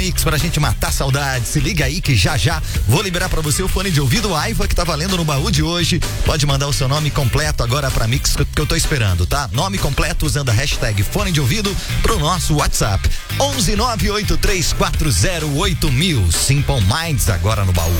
Mix pra gente matar a saudade. Se liga aí que já vou liberar pra você o fone de ouvido Aiva que tá valendo no baú de hoje. Pode mandar o seu nome completo agora pra Mix que eu tô esperando, tá? Nome completo usando a hashtag fone de ouvido pro nosso WhatsApp. 11983408000. Simple Minds agora no baú.